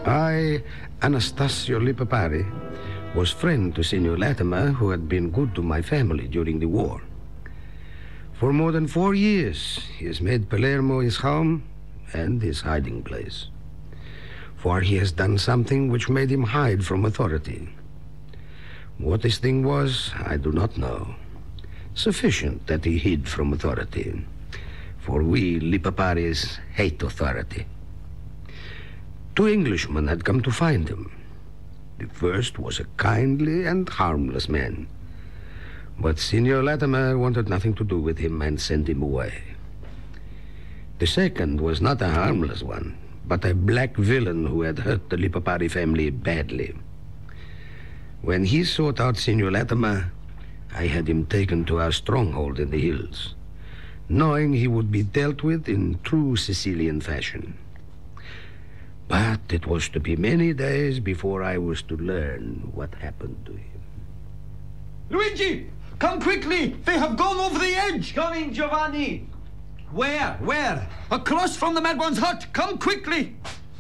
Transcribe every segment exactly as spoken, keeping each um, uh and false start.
I, Anastasio Lipapari, was friend to Signor Latimer, who had been good to my family during the war. For more than four years, he has made Palermo his home and his hiding place. For he has done something which made him hide from authority. What this thing was, I do not know. Sufficient that he hid from authority. For we, Lipaparis, hate authority. Two Englishmen had come to find him. The first was a kindly and harmless man. But Signor Latimer wanted nothing to do with him and sent him away. The second was not a harmless one, but a black villain who had hurt the Lipapari family badly. When he sought out Signor Latimer, I had him taken to our stronghold in the hills, knowing he would be dealt with in true Sicilian fashion. But it was to be many days before I was to learn what happened to him. Luigi! Come quickly! They have gone over the edge! Coming, Giovanni! Where? Where? Across from the Mad One's hut! Come quickly!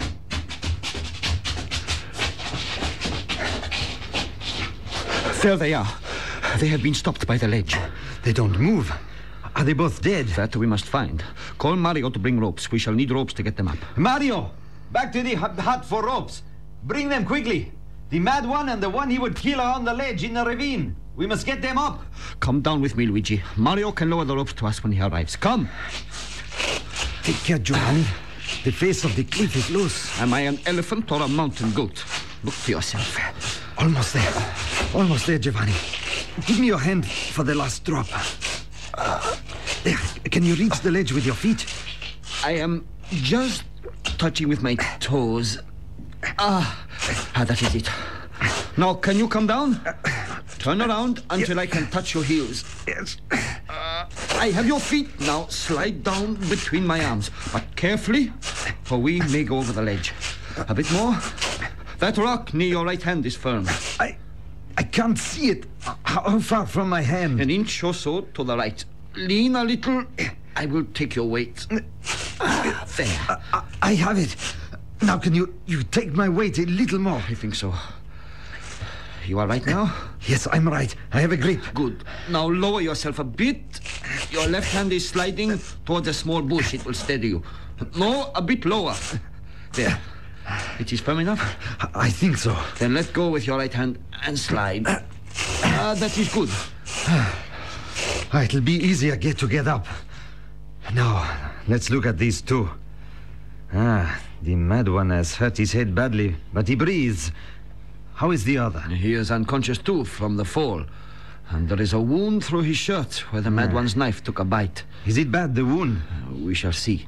There they are. They have been stopped by the ledge. They don't move. Are they both dead? That we must find. Call Mario to bring ropes. We shall need ropes to get them up. Mario! Back to the hut for ropes. Bring them quickly. The Mad One and the one he would kill are on the ledge in the ravine. We must get them up. Come down with me, Luigi. Mario can lower the ropes to us when he arrives. Come. Take care, Giovanni. The face of the cliff is loose. Am I an elephant or a mountain goat? Look to yourself. Almost there. Almost there, Giovanni. Give me your hand for the last drop. Uh, there. Can you reach the ledge with your feet? I am just touching with my toes. Ah, ah that is it. Now, can you come down? Turn around until I can touch your heels. Yes. Uh, I have your feet. Now, slide down between my arms. But carefully, for we may go over the ledge. A bit more. That rock near your right hand is firm. I... I can't see it. How far from my hand? An inch or so to the right. Lean a little. I will take your weight. Ah, there. I, I have it. Now, can you, you take my weight a little more? I think so. You are right now? Yes, I'm right. I have a grip. Good. Now lower yourself a bit. Your left hand is sliding towards a small bush. It will steady you. No, a bit lower. There. It is firm enough? I think so. Then let go with your right hand and slide. Ah, that is good. It'll be easier get to get up. Now, let's look at these two. Ah, the Mad One has hurt his head badly, but he breathes. How is the other? He is unconscious too from the fall. And there is a wound through his shirt where the Mad One's knife took a bite. Is it bad, the wound? We shall see.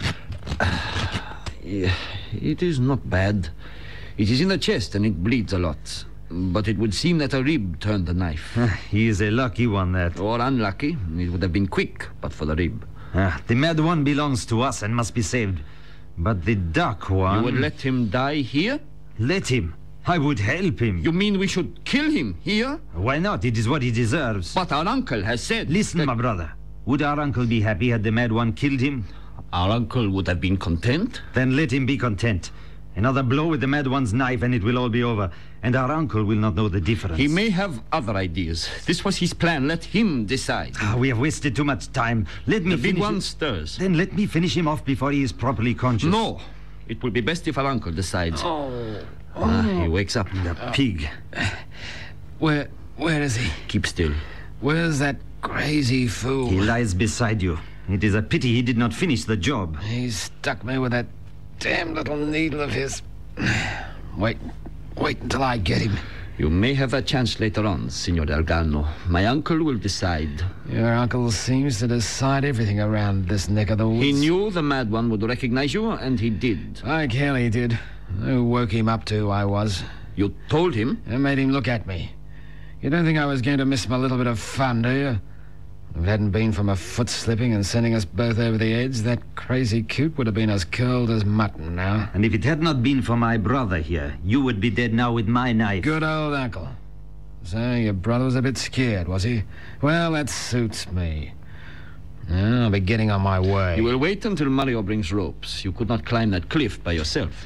It is not bad. It is in the chest and it bleeds a lot. But it would seem that a rib turned the knife. He is a lucky one, that. Or unlucky. It would have been quick, but for the rib. Ah, the Mad One belongs to us and must be saved. But the Dark One... You would let him die here? Let him? I would help him. You mean we should kill him here? Why not? It is what he deserves. But our uncle has said... Listen, that... my brother. Would our uncle be happy had the Mad One killed him? Our uncle would have been content? Then let him be content. Another blow with the Mad One's knife and it will all be over. And our uncle will not know the difference. He may have other ideas. This was his plan. Let him decide. Ah, we have wasted too much time. Let me the finish... big one it. stirs. Then let me finish him off before he is properly conscious. No. It will be best if our uncle decides. Oh. Ah, he wakes up. The pig. Where... where is he? Keep still. Where's that crazy fool? He lies beside you. It is a pity he did not finish the job. He stuck me with that damn little needle of his. Wait, wait until I get him. You may have a chance later on, Signor Delgado. My uncle will decide. Your uncle seems to decide everything around this neck of the woods. He knew the Mad One would recognize you, and he did. Like hell he did. Who woke him up to, I was. You told him? I made him look at me. You don't think I was going to miss my little bit of fun, do you? If it hadn't been for my foot slipping and sending us both over the edge, that crazy coot would have been as cold as mutton now. And if it had not been for my brother here, you would be dead now with my knife. Good old uncle. So your brother was a bit scared, was he? Well, that suits me. Now, I'll be getting on my way. You will wait until Mario brings ropes. You could not climb that cliff by yourself.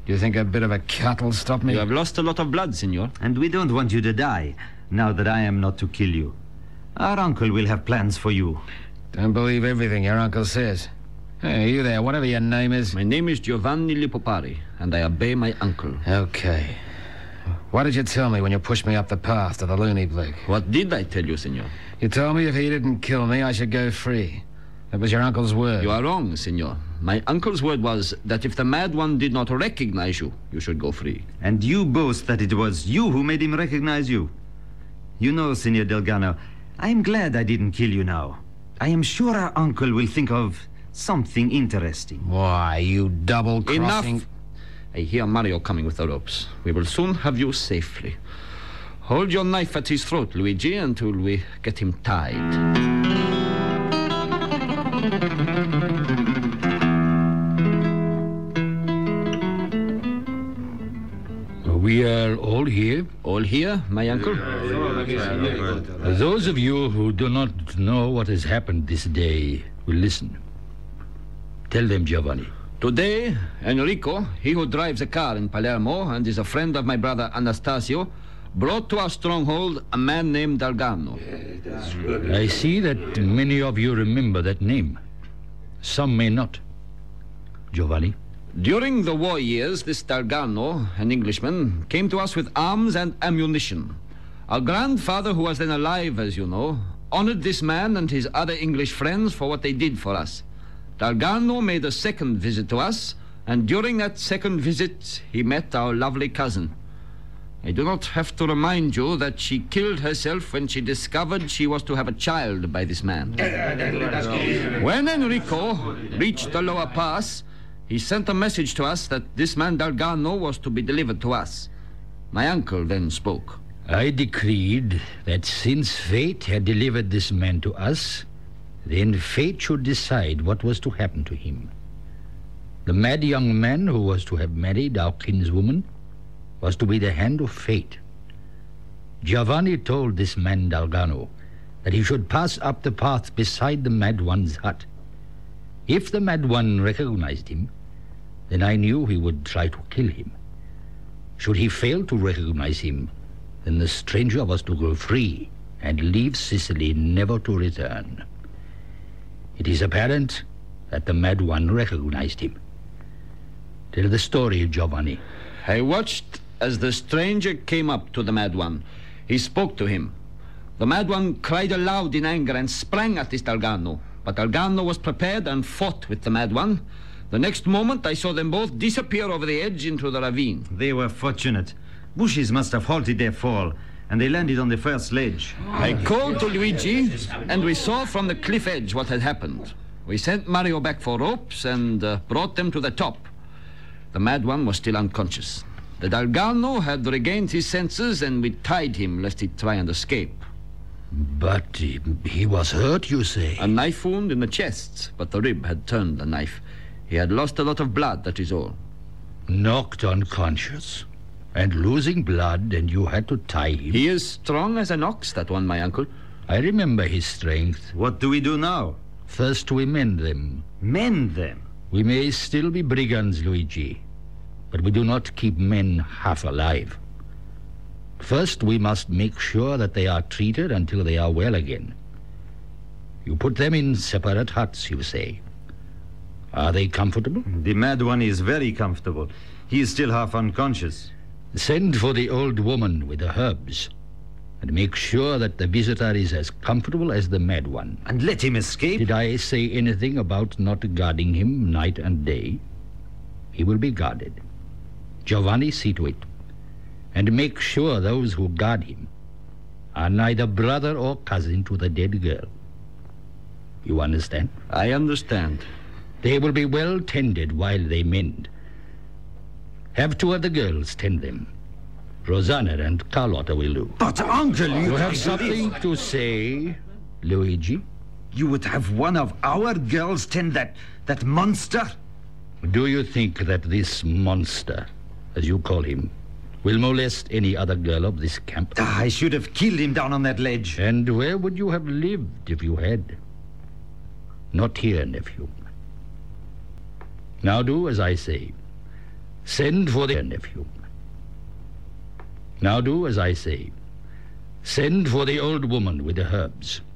Do you think a bit of a cut will stop me? You have lost a lot of blood, senor. And we don't want you to die, now that I am not to kill you. Our uncle will have plans for you. Don't believe everything your uncle says. Hey, you there, whatever your name is. My name is Giovanni Lipopari, and I obey my uncle. Okay. What did you tell me when you pushed me up the path to the loony Blake? What did I tell you, senor? You told me if he didn't kill me, I should go free. That was your uncle's word. You are wrong, senor. My uncle's word was that if the Mad One did not recognize you, you should go free. And you boast that it was you who made him recognize you. You know, Senor Delgado, I am glad I didn't kill you now. I am sure our uncle will think of something interesting. Why, you double-crossing... Enough! I hear Mario coming with the ropes. We will soon have you safely. Hold your knife at his throat, Luigi, until we get him tied. We are all here. All here, my uncle? Those of you who do not know what has happened this day will listen. Tell them, Giovanni. Today, Enrico, he who drives a car in Palermo and is a friend of my brother Anastasio, brought to our stronghold a man named Dalgano. I see that many of you remember that name. Some may not. Giovanni? During the war years, this Dalgano, an Englishman, came to us with arms and ammunition. Our grandfather, who was then alive, as you know, honored this man and his other English friends for what they did for us. Dalgano made a second visit to us, and during that second visit, he met our lovely cousin. I do not have to remind you that she killed herself when she discovered she was to have a child by this man. When Enrico reached the lower pass, he sent a message to us that this man Dalgano was to be delivered to us. My uncle then spoke. I decreed that since fate had delivered this man to us, then fate should decide what was to happen to him. The mad young man who was to have married our kinswoman was to be the hand of fate. Giovanni told this man Dalgano that he should pass up the path beside the Mad One's hut. If the Mad One recognized him, then I knew he would try to kill him. Should he fail to recognize him, then the stranger was to go free and leave Sicily never to return. It is apparent that the Mad One recognized him. Tell the story, Giovanni. I watched as the stranger came up to the Mad One. He spoke to him. The Mad One cried aloud in anger and sprang at this Dalgano. But Dalgano was prepared and fought with the Mad One. The next moment, I saw them both disappear over the edge into the ravine. They were fortunate. Bushes must have halted their fall, and they landed on the first ledge. I called to Luigi, and we saw from the cliff edge what had happened. We sent Mario back for ropes and uh, brought them to the top. The Mad One was still unconscious. The Dalgano had regained his senses, and we tied him lest he try and escape. But he, he was hurt, you say? A knife wound in the chest, but the rib had turned the knife. He had lost a lot of blood, that is all. Knocked unconscious and losing blood, and you had to tie him? He is strong as an ox, that one, my uncle. I remember his strength. What do we do now? First we mend them. Mend them? We may still be brigands, Luigi, but we do not keep men half alive. First, we must make sure that they are treated until they are well again. You put them in separate huts, you say. Are they comfortable? The Mad One is very comfortable. He is still half unconscious. Send for the old woman with the herbs, and make sure that the visitor is as comfortable as the Mad One. And let him escape? Did I say anything about not guarding him night and day? He will be guarded. Giovanni, see to it. And make sure those who guard him are neither brother or cousin to the dead girl. You understand? I understand. They will be well tended while they mend. Have two of the girls tend them. Rosanna and Carlotta will do. But, Uncle, you... You have something to say, Luigi? You would have one of our girls tend that... that monster? Do you think that this monster, as you call him, will molest any other girl of this camp? Ah, I should have killed him down on that ledge. And where would you have lived if you had? Not here, nephew. Now do as I say. Send for their nephew. Now do as I say. Send for the old woman with the herbs.